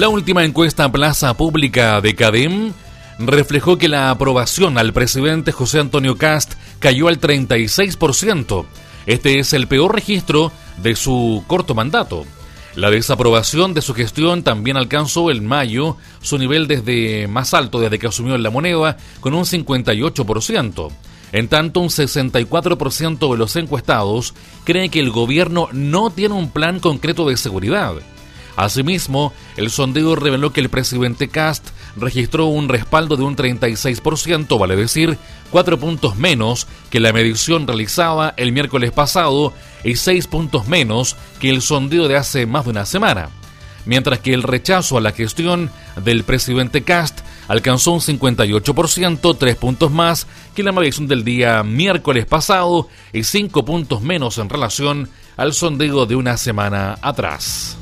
La última encuesta Plaza Pública de CADEM reflejó que la aprobación al presidente José Antonio Kast cayó al 36%. Este es el peor registro de su corto mandato. La desaprobación de su gestión también alcanzó en mayo su nivel más alto desde que asumió en La Moneda, con un 58%. En tanto, un 64% de los encuestados cree que el gobierno no tiene un plan concreto de seguridad. Asimismo, el sondeo reveló que el presidente Kast registró un respaldo de un 36%, vale decir, 4 puntos menos que la medición realizada el miércoles pasado y 6 puntos menos que el sondeo de hace más de una semana. Mientras que el rechazo a la gestión del presidente Kast alcanzó un 58%, 3 puntos más que la medición del día miércoles pasado y 5 puntos menos en relación al sondeo de una semana atrás.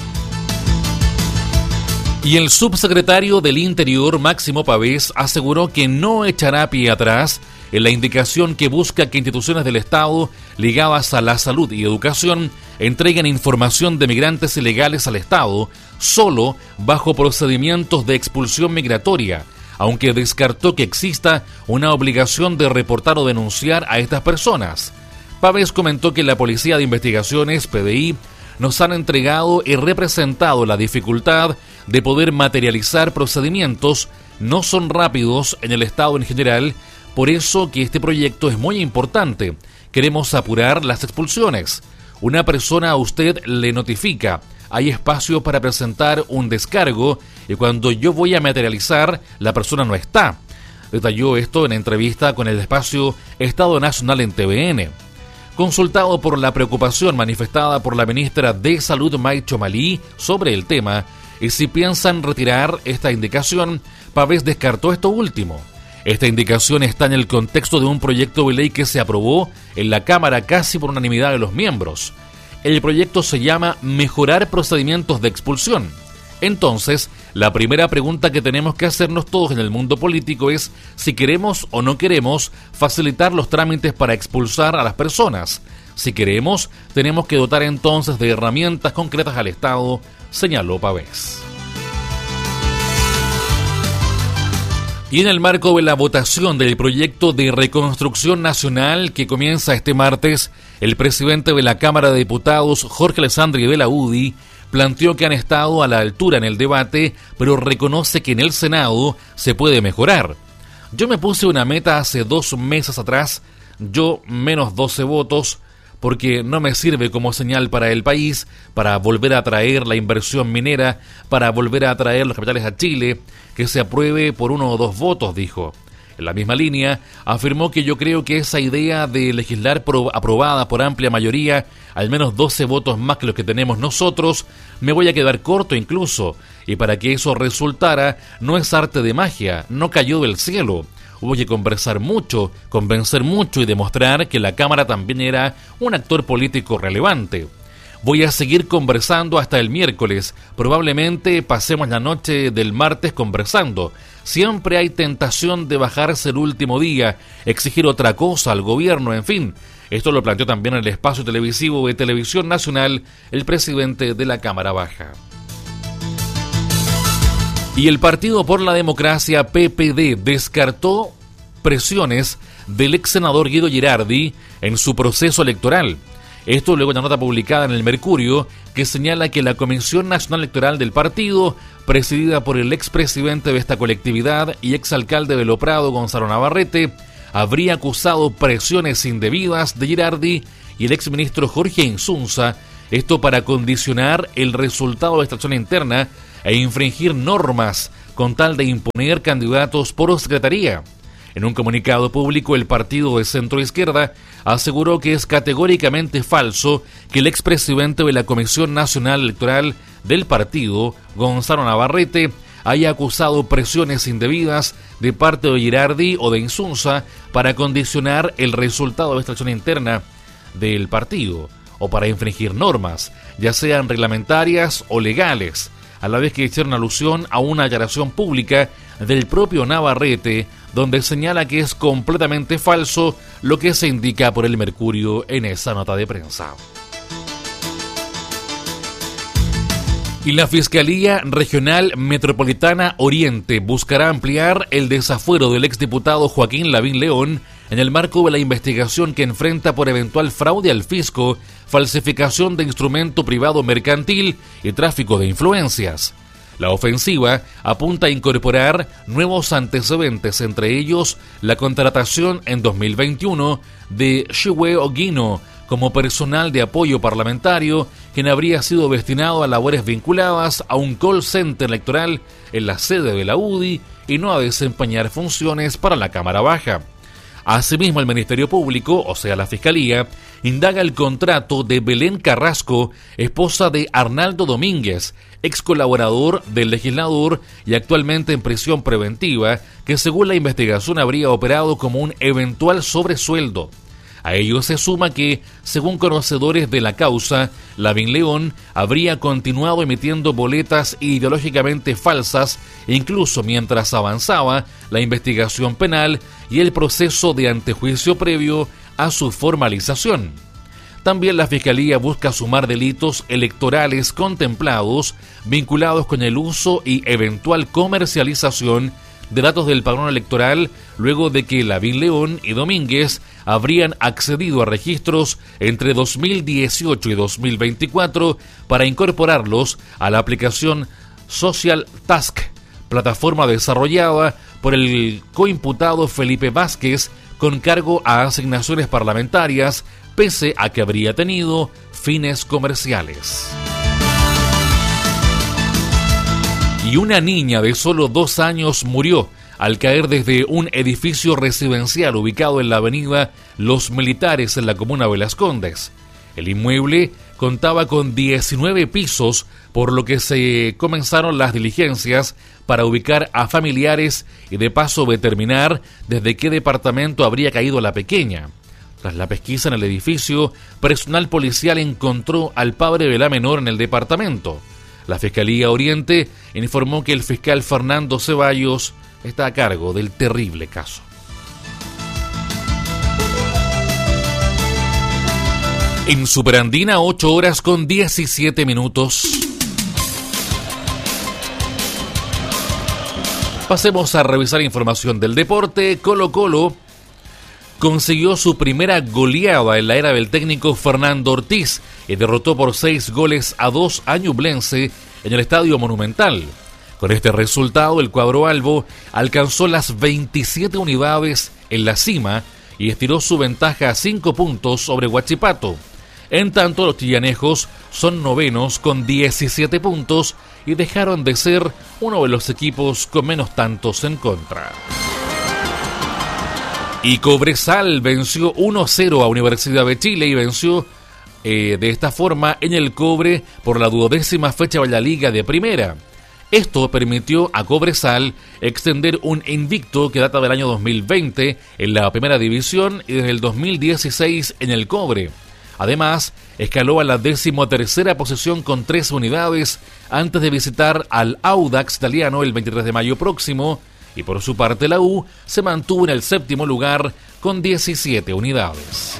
Y el subsecretario del Interior, Máximo Pavés, aseguró que no echará pie atrás en la indicación que busca que instituciones del Estado ligadas a la salud y educación entreguen información de migrantes ilegales al Estado solo bajo procedimientos de expulsión migratoria, aunque descartó que exista una obligación de reportar o denunciar a estas personas. Pavés comentó que la Policía de Investigaciones, PDI, nos han entregado y representado la dificultad de poder materializar procedimientos, no son rápidos en el Estado en general, por eso que este proyecto es muy importante. Queremos apurar las expulsiones. Una persona a usted le notifica, hay espacio para presentar un descargo y cuando yo voy a materializar, la persona no está. Detalló esto en entrevista con el espacio Estado Nacional en TVN. Consultado por la preocupación manifestada por la ministra de Salud, Maicho Malí, sobre el tema, y si piensan retirar esta indicación, Pavés descartó esto último. Esta indicación está en el contexto de un proyecto de ley que se aprobó en la Cámara casi por unanimidad de los miembros. El proyecto se llama Mejorar procedimientos de expulsión. Entonces, la primera pregunta que tenemos que hacernos todos en el mundo político es si queremos o no queremos facilitar los trámites para expulsar a las personas. Si queremos, tenemos que dotar entonces de herramientas concretas al Estado, señaló Pavés. Y en el marco de la votación del proyecto de reconstrucción nacional que comienza este martes, el presidente de la Cámara de Diputados, Jorge Alessandri de la UDI, planteó que han estado a la altura en el debate, pero reconoce que en el Senado se puede mejorar. Yo me puse una meta hace 2 meses atrás, yo menos 12 votos, porque no me sirve como señal para el país, para volver a atraer la inversión minera, para volver a atraer los capitales a Chile, que se apruebe por 1 o 2 votos, dijo. En la misma línea, afirmó que yo creo que esa idea de legislar aprobada por amplia mayoría, al menos 12 votos más que los que tenemos nosotros, me voy a quedar corto incluso, y para que eso resultara, no es arte de magia, no cayó del cielo. Hubo que conversar mucho, convencer mucho y demostrar que la Cámara también era un actor político relevante. Voy a seguir conversando hasta el miércoles. Probablemente pasemos la noche del martes conversando. Siempre hay tentación de bajarse el último día, exigir otra cosa al gobierno, en fin. Esto lo planteó también en el espacio televisivo de Televisión Nacional el presidente de la Cámara Baja. Y el Partido por la Democracia, PPD, descartó presiones del ex senador Guido Girardi en su proceso electoral. Esto luego de una nota publicada en el Mercurio que señala que la Comisión Nacional Electoral del partido, presidida por el expresidente de esta colectividad y exalcalde de Loprado, Gonzalo Navarrete, habría acusado presiones indebidas de Girardi y el exministro Jorge Insunza, esto para condicionar el resultado de esta acción interna e infringir normas con tal de imponer candidatos por secretaría. En un comunicado público, el partido de centro-izquierda aseguró que es categóricamente falso que el expresidente de la Comisión Nacional Electoral del partido, Gonzalo Navarrete, haya acusado presiones indebidas de parte de Girardi o de Insunza para condicionar el resultado de esta acción interna del partido o para infringir normas, ya sean reglamentarias o legales, a la vez que hicieron alusión a una aclaración pública del propio Navarrete, donde señala que es completamente falso lo que se indica por el Mercurio en esa nota de prensa. Y la Fiscalía Regional Metropolitana Oriente buscará ampliar el desafuero del exdiputado Joaquín Lavín León en el marco de la investigación que enfrenta por eventual fraude al fisco, falsificación de instrumento privado mercantil y tráfico de influencias. La ofensiva apunta a incorporar nuevos antecedentes, entre ellos la contratación en 2021 de Shihue Ogino como personal de apoyo parlamentario, quien habría sido destinado a labores vinculadas a un call center electoral en la sede de la UDI y no a desempeñar funciones para la Cámara Baja. Asimismo, el Ministerio Público, o sea la Fiscalía, indaga el contrato de Belén Carrasco, esposa de Arnaldo Domínguez, ex colaborador del legislador y actualmente en prisión preventiva, que según la investigación habría operado como un eventual sobresueldo. A ello se suma que, según conocedores de la causa, Lavín León habría continuado emitiendo boletas ideológicamente falsas, incluso mientras avanzaba la investigación penal y el proceso de antejuicio previo a su formalización. También la Fiscalía busca sumar delitos electorales contemplados vinculados con el uso y eventual comercialización de datos del padrón electoral, luego de que Lavín León y Domínguez habrían accedido a registros entre 2018 y 2024 para incorporarlos a la aplicación Social Task, plataforma desarrollada por el coimputado Felipe Vázquez con cargo a asignaciones parlamentarias, pese a que habría tenido fines comerciales. Y una niña de solo 2 años murió al caer desde un edificio residencial ubicado en la avenida Los Militares en la comuna de Las Condes. El inmueble contaba con 19 pisos, por lo que se comenzaron las diligencias para ubicar a familiares y de paso determinar desde qué departamento habría caído la pequeña. Tras la pesquisa en el edificio, personal policial encontró al padre de la menor en el departamento. La Fiscalía Oriente informó que el fiscal Fernando Ceballos está a cargo del terrible caso. En Superandina, 8 horas con 17 minutos. Pasemos a revisar información del deporte. Colo-Colo consiguió su primera goleada en la era del técnico Fernando Ortiz y derrotó por 6-2 a Ñublense en el Estadio Monumental. Con este resultado, el cuadro albo alcanzó las 27 unidades en la cima y estiró su ventaja a 5 puntos sobre Huachipato. En tanto, los chillanejos son novenos con 17 puntos y dejaron de ser uno de los equipos con menos tantos en contra. Y Cobresal venció 1-0 a Universidad de Chile y venció de esta forma en el Cobre por la 12ª fecha de la Liga de Primera. Esto permitió a Cobresal extender un invicto que data del año 2020 en la Primera División y desde el 2016 en el Cobre. Además, escaló a la 13ª posición con 3 unidades antes de visitar al Audax italiano el 23 de mayo próximo. Y por su parte la U se mantuvo en el 7º lugar con 17 unidades.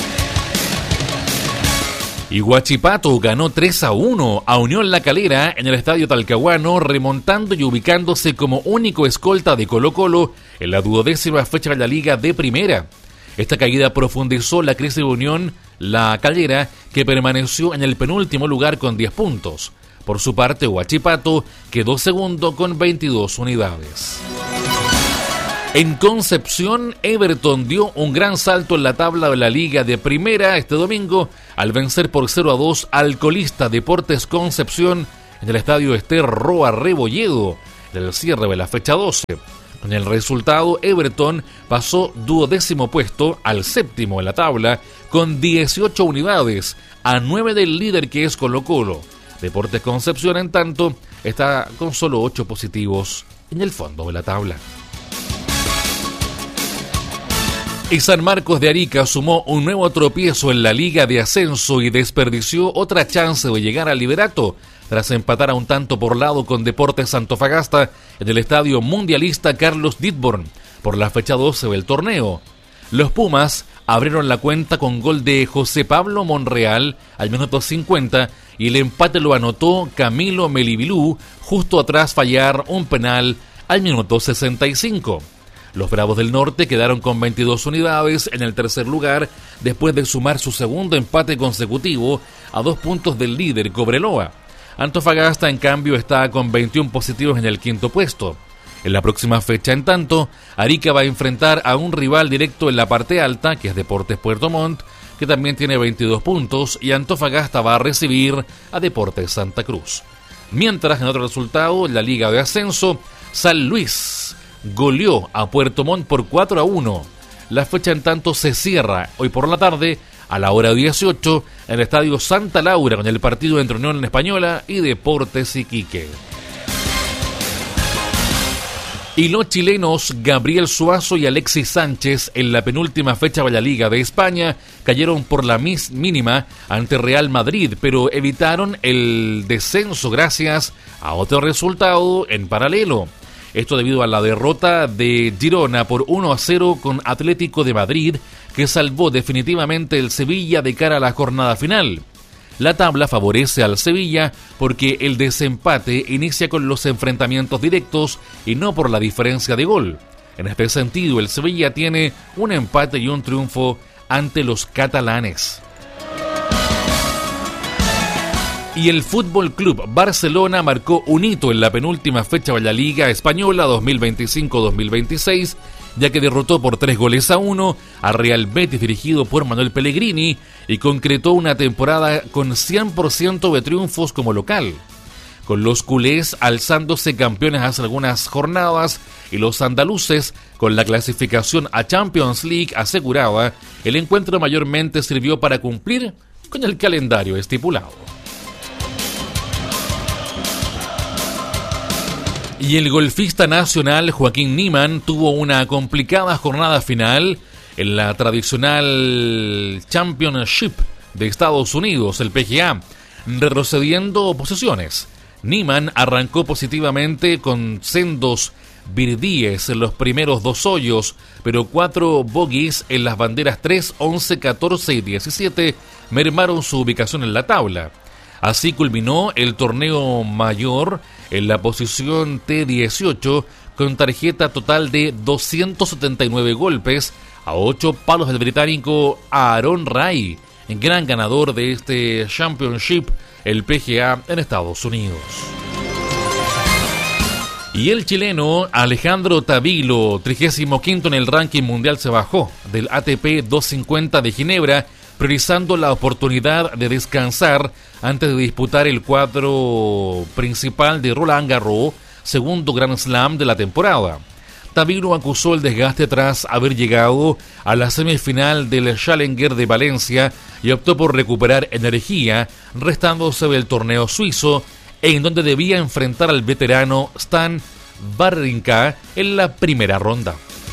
Y Huachipato ganó 3-1 a Unión La Calera en el Estadio Talcahuano, remontando y ubicándose como único escolta de Colo-Colo en la 12ª fecha de la Liga de Primera. Esta caída profundizó la crisis de Unión La Calera, que permaneció en el penúltimo lugar con 10 puntos. Por su parte, Huachipato quedó segundo con 22 unidades. En Concepción, Everton dio un gran salto en la tabla de la Liga de Primera este domingo al vencer por 0-2 al colista Deportes Concepción en el estadio Ester Roa Rebolledo en el cierre de la fecha 12. Con el resultado, Everton pasó 12º puesto al 7º en la tabla con 18 unidades, a 9 del líder que es Colo-Colo. Deportes Concepción, en tanto, está con solo 8 positivos en el fondo de la tabla. Y San Marcos de Arica sumó un nuevo tropiezo en la Liga de Ascenso y desperdició otra chance de llegar al liderato tras empatar a un tanto por lado con Deportes Antofagasta en el Estadio Mundialista Carlos Ditborn por la fecha 12 del torneo. Los Pumas abrieron la cuenta con gol de José Pablo Monreal al minuto 50 y el empate lo anotó Camilo Melibilú justo atrás fallar un penal al minuto 65. Los Bravos del Norte quedaron con 22 unidades en el tercer lugar después de sumar su segundo empate consecutivo a 2 puntos del líder Cobreloa. Antofagasta, en cambio, está con 21 positivos en el quinto puesto. En la próxima fecha, en tanto, Arica va a enfrentar a un rival directo en la parte alta, que es Deportes Puerto Montt, que también tiene 22 puntos, y Antofagasta va a recibir a Deportes Santa Cruz. Mientras, en otro resultado, en la Liga de Ascenso, San Luis goleó a Puerto Montt por 4-1. La fecha, en tanto, se cierra hoy por la tarde a la hora 18 en el Estadio Santa Laura con el partido entre Unión Española y Deportes Iquique. Y los chilenos Gabriel Suazo y Alexis Sánchez en la penúltima fecha de la Liga de España cayeron por la mínima ante Real Madrid, pero evitaron el descenso gracias a otro resultado en paralelo. Esto debido a la derrota de Girona por 1-0 con Atlético de Madrid, que salvó definitivamente el Sevilla de cara a la jornada final. La tabla favorece al Sevilla porque el desempate inicia con los enfrentamientos directos y no por la diferencia de gol. En este sentido, el Sevilla tiene un empate y un triunfo ante los catalanes. Y el Fútbol Club Barcelona marcó un hito en la penúltima fecha de la Liga Española 2025-2026, ya que derrotó por 3-1 a Real Betis dirigido por Manuel Pellegrini y concretó una temporada con 100% de triunfos como local. Con los culés alzándose campeones hace algunas jornadas y los andaluces con la clasificación a Champions League asegurada, el encuentro mayormente sirvió para cumplir con el calendario estipulado. Y el golfista nacional Joaquín Niemann tuvo una complicada jornada final en la tradicional Championship de Estados Unidos, el PGA, retrocediendo posiciones. Niemann arrancó positivamente con sendos birdies en los primeros 2 hoyos, pero 4 bogies en las banderas 3, 11, 14 y 17 mermaron su ubicación en la tabla. Así culminó el torneo mayor en la posición T18 con tarjeta total de 279 golpes a 8 palos del británico Aaron Rai, gran ganador de este Championship, el PGA en Estados Unidos. Y el chileno Alejandro Tavilo, 35º en el ranking mundial, se bajó del ATP 250 de Ginebra, priorizando la oportunidad de descansar antes de disputar el cuadro principal de Roland Garros, segundo Grand Slam de la temporada. Tavilo acusó el desgaste tras haber llegado a la semifinal del Challenger de Valencia y optó por recuperar energía, restándose del torneo suizo, en donde debía enfrentar al veterano Stan Wawrinka en la primera ronda.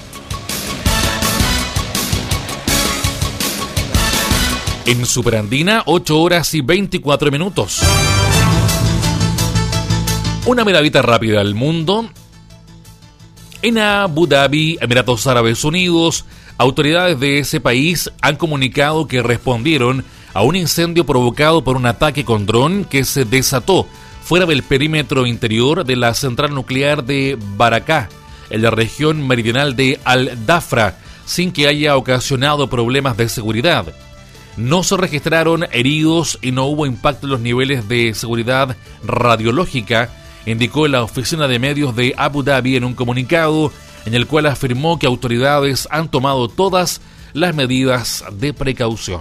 En Superandina, 8 horas y 24 minutos. Una miradita rápida al mundo. En Abu Dhabi, Emiratos Árabes Unidos, autoridades de ese país han comunicado que respondieron a un incendio provocado por un ataque con dron que se desató fuera del perímetro interior de la central nuclear de Barakah, en la región meridional de Al-Dhafra, sin que haya ocasionado problemas de seguridad. No se registraron heridos y no hubo impacto en los niveles de seguridad radiológica, indicó la oficina de medios de Abu Dhabi en un comunicado en el cual afirmó que autoridades han tomado todas las medidas de precaución.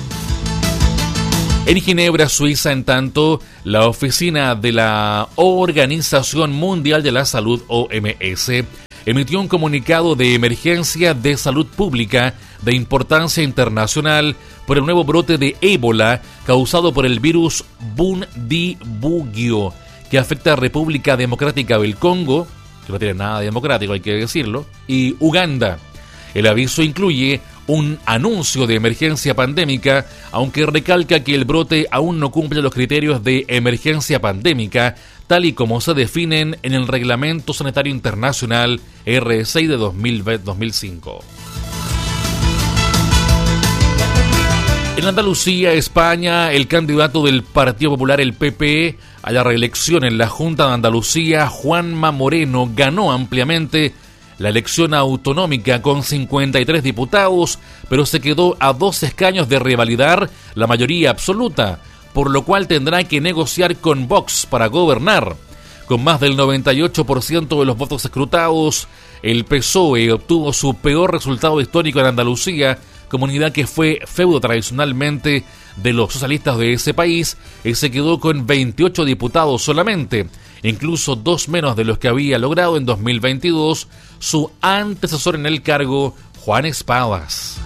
En Ginebra, Suiza, en tanto, la oficina de la Organización Mundial de la Salud, OMS, emitió un comunicado de emergencia de salud pública de importancia internacional por el nuevo brote de ébola causado por el virus Bundibugyo, que afecta a República Democrática del Congo, que no tiene nada de democrático, hay que decirlo, y Uganda. El aviso incluye un anuncio de emergencia pandémica, aunque recalca que el brote aún no cumple los criterios de emergencia pandémica, tal y como se definen en el Reglamento Sanitario Internacional R6 de 2005. En Andalucía, España, el candidato del Partido Popular, el PP, a la reelección en la Junta de Andalucía, Juanma Moreno, ganó ampliamente la elección autonómica con 53 diputados, pero se quedó a 2 escaños de revalidar la mayoría absoluta, por lo cual tendrá que negociar con Vox para gobernar. Con más del 98% de los votos escrutados, el PSOE obtuvo su peor resultado histórico en Andalucía, comunidad que fue feudo tradicionalmente de los socialistas de ese país, y se quedó con 28 diputados solamente, incluso 2 menos de los que había logrado en 2022 su antecesor en el cargo, Juan Espadas.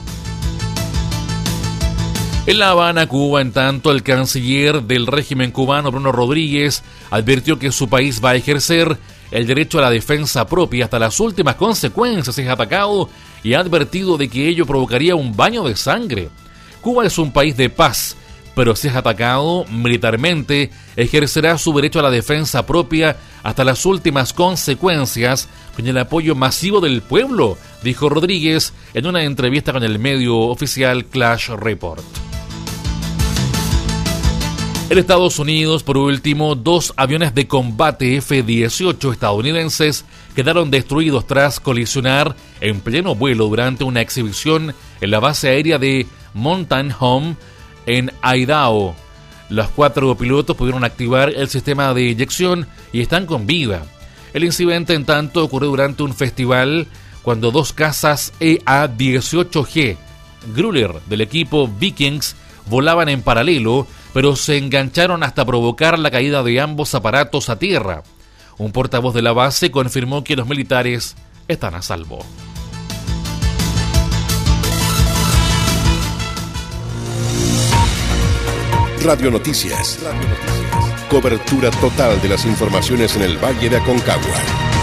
En La Habana, Cuba, en tanto, el canciller del régimen cubano, Bruno Rodríguez, advirtió que su país va a ejercer el derecho a la defensa propia hasta las últimas consecuencias si es atacado, y ha advertido de que ello provocaría un baño de sangre. Cuba es un país de paz, pero si es atacado militarmente, ejercerá su derecho a la defensa propia hasta las últimas consecuencias con el apoyo masivo del pueblo, dijo Rodríguez en una entrevista con el medio oficial Clash Report. En Estados Unidos, por último, 2 aviones de combate F-18 estadounidenses quedaron destruidos tras colisionar en pleno vuelo durante una exhibición en la base aérea de Mountain Home en Idaho. Los 4 pilotos pudieron activar el sistema de eyección y están con vida. El incidente, en tanto, ocurrió durante un festival cuando 2 cazas EA-18G Grüller del equipo Vikings volaban en paralelo, pero se engancharon hasta provocar la caída de ambos aparatos a tierra. Un portavoz de la base confirmó que los militares están a salvo. Radio Noticias. Cobertura total de las informaciones en el Valle de Aconcagua.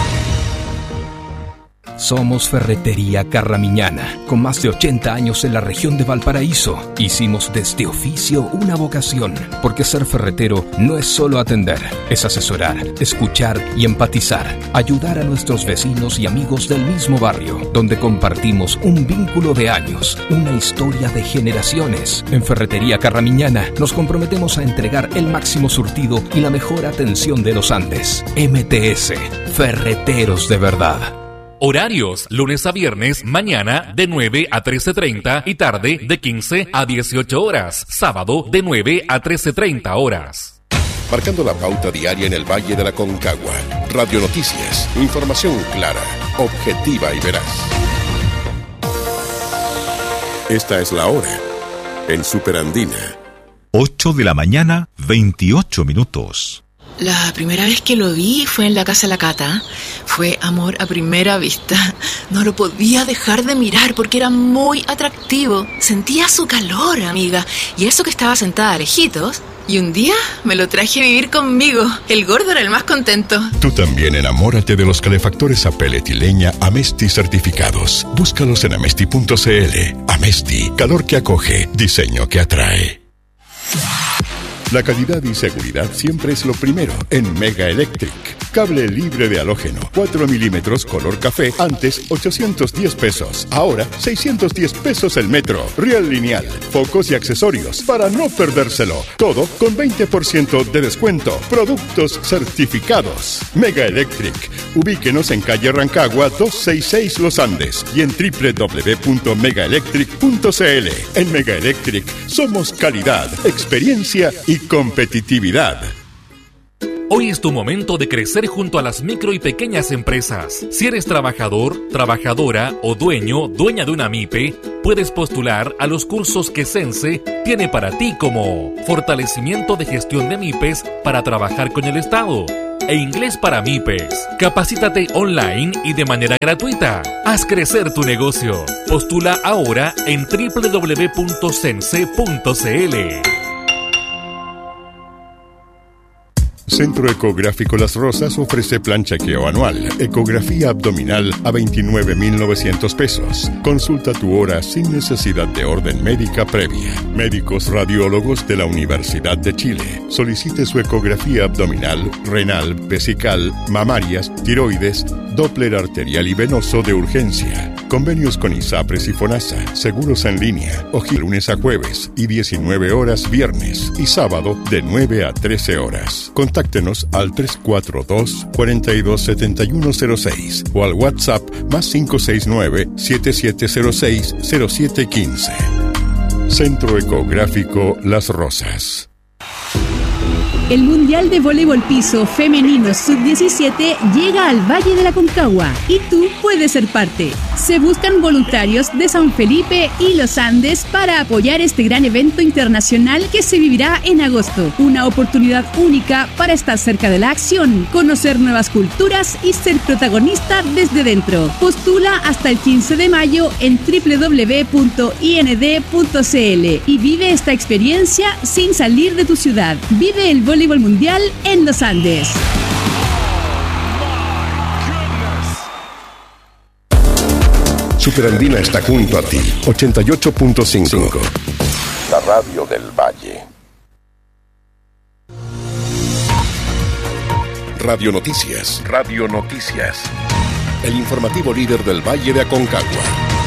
Somos Ferretería Carramiñana, con más de 80 años en la región de Valparaíso. Hicimos de este oficio una vocación, porque ser ferretero no es solo atender, es asesorar, escuchar y empatizar, ayudar a nuestros vecinos y amigos del mismo barrio, donde compartimos un vínculo de años, una historia de generaciones. En Ferretería Carramiñana nos comprometemos a entregar el máximo surtido y la mejor atención de los Andes. MTS, Ferreteros de verdad. Horarios, lunes a viernes, mañana de 9 a 13:30 y tarde de 15 a 18 horas. Sábado de 9 a 13:30 horas. Marcando la pauta diaria en el Valle de la Aconcagua. Radio Noticias, información clara, objetiva y veraz. Esta es la hora en Superandina. 8 de la mañana, 28 minutos. La primera vez que lo vi fue en la casa de la Cata. Fue amor a primera vista. No lo podía dejar de mirar porque era muy atractivo. Sentía su calor, amiga. Y eso que estaba sentada a lejitos. Y un día me lo traje a vivir conmigo. El gordo era el más contento. Tú también enamórate de los calefactores a pellet y leña Amesti certificados. Búscalos en amesti.cl. Amesti, calor que acoge, diseño que atrae. La calidad y seguridad siempre es lo primero en Mega Electric. Cable libre de halógeno, 4 milímetros color café, antes 810 pesos, ahora 610 pesos el metro. Riel lineal, focos y accesorios para no perdérselo. Todo con 20% de descuento. Productos certificados. Mega Electric. Ubíquenos en calle Rancagua 266 Los Andes y en www.megaelectric.cl. En Mega Electric somos calidad, experiencia y competitividad. Hoy es tu momento de crecer junto a las micro y pequeñas empresas. Si eres trabajador, trabajadora o dueña de una MIPE, puedes postular a los cursos que Sense tiene para ti, como fortalecimiento de gestión de MIPES para trabajar con el Estado e inglés para MIPES. Capacítate online y de manera gratuita. Haz crecer tu negocio. Postula ahora en www.sense.cl. Centro Ecográfico Las Rosas ofrece plan chequeo anual, ecografía abdominal a 29,900 pesos. Consulta tu hora sin necesidad de orden médica previa. Médicos radiólogos de la Universidad de Chile. Solicite su ecografía abdominal, renal, vesical, mamarias, tiroides, Doppler arterial y venoso de urgencia. Convenios con ISAPRES y FONASA, seguros en línea, lunes a jueves y 19 horas viernes y sábado de 9 a 13 horas. Contáctenos al 342-427106 o al WhatsApp más 569-7706-0715. Centro Ecográfico Las Rosas. El Mundial de Voleibol Piso Femenino Sub-17 llega al Valle de la Concagua y tú puedes ser parte. Se buscan voluntarios de San Felipe y Los Andes para apoyar este gran evento internacional que se vivirá en agosto. Una oportunidad única para estar cerca de la acción, conocer nuevas culturas y ser protagonista desde dentro. Postula hasta el 15 de mayo en www.ind.cl y vive esta experiencia sin salir de tu ciudad. Vive el voleibol mundial en Los Andes. Superandina está junto a ti. 88.5. La radio del Valle. Radio Noticias. Radio Noticias. El informativo líder del Valle de Aconcagua.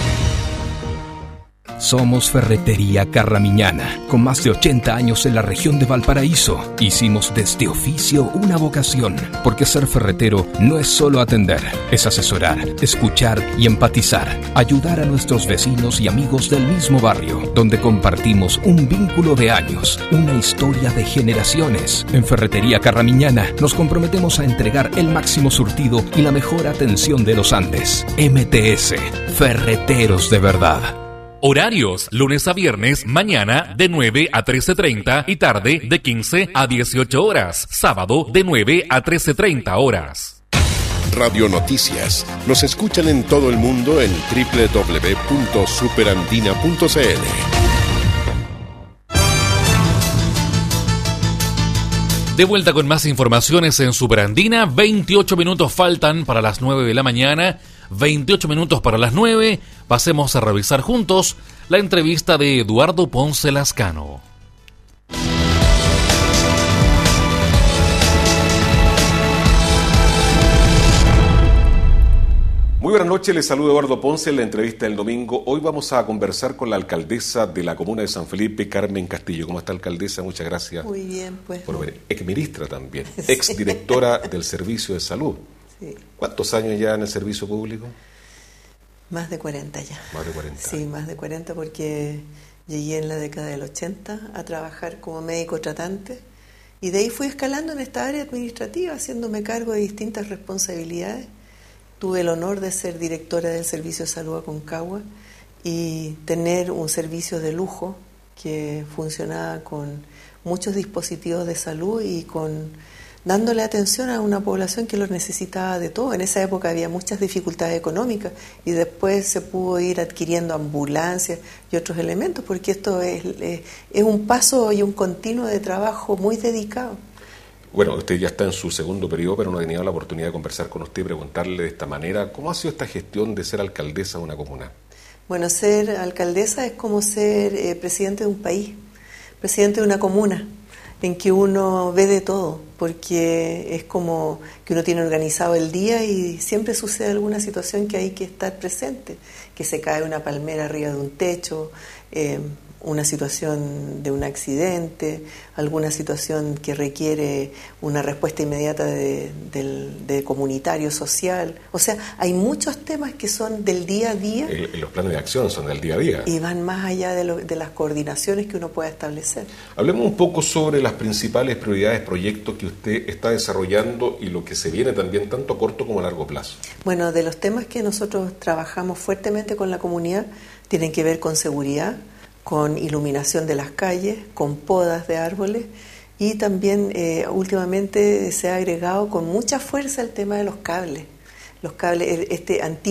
Somos Ferretería Carramiñana, con más de 80 años en la región de Valparaíso. Hicimos de este oficio una vocación, porque ser ferretero no es solo atender, es asesorar, escuchar y empatizar, ayudar a nuestros vecinos y amigos del mismo barrio, donde compartimos un vínculo de años, una historia de generaciones. En Ferretería Carramiñana nos comprometemos a entregar el máximo surtido y la mejor atención de los Andes. MTS, Ferreteros de verdad. Horarios, lunes a viernes, mañana de 9 a 13:30 y tarde de 15 a 18 horas. Sábado de 9 a 13:30 horas. Radio Noticias. Nos escuchan en todo el mundo en www.superandina.cl. De vuelta con más informaciones en Superandina. 28 minutos faltan para las 9 de la mañana. 28 minutos para las 9. Pasemos a revisar juntos la entrevista de Eduardo Ponce Lascano. Muy buenas noches, les saluda Eduardo Ponce en la entrevista del domingo. Hoy vamos a conversar con la alcaldesa de la comuna de San Felipe, Carmen Castillo. ¿Cómo está, alcaldesa? Muchas gracias. Muy bien, pues. Por venir. Exministra también, exdirectora del Servicio de Salud. Sí. ¿Cuántos años ya en el servicio público? Más de 40 ya. Más de 40. Sí, más de 40 porque llegué en la década del 80 a trabajar como médico tratante y de ahí fui escalando en esta área administrativa, haciéndome cargo de distintas responsabilidades. Tuve el honor de ser directora del Servicio de Salud Aconcagua y tener un servicio de lujo que funcionaba con muchos dispositivos de salud y dándole atención a una población que lo necesitaba de todo. En esa época había muchas dificultades económicas y después se pudo ir adquiriendo ambulancias y otros elementos, porque esto es un paso y un continuo de trabajo muy dedicado. Bueno, usted ya está en su segundo periodo, pero no ha tenido la oportunidad de conversar con usted y preguntarle de esta manera, ¿cómo ha sido esta gestión de ser alcaldesa de una comuna? Bueno, ser alcaldesa es como ser presidente de un país, presidente de una comuna, en que uno ve de todo, porque es como que uno tiene organizado el día y siempre sucede alguna situación que hay que estar presente, que se cae una palmera arriba de un techo, una situación de un accidente, alguna situación que requiere una respuesta inmediata de comunitario, social. O sea, hay muchos temas que son del día a día. Los planes de acción son del día a día. Y van más allá de las coordinaciones que uno pueda establecer. Hablemos un poco sobre las principales prioridades, proyectos que usted está desarrollando y lo que se viene también tanto a corto como a largo plazo. Bueno, de los temas que nosotros trabajamos fuertemente con la comunidad tienen que ver con seguridad, con iluminación de las calles, con podas de árboles y también últimamente se ha agregado con mucha fuerza el tema de los cables. Los cables, este antiguo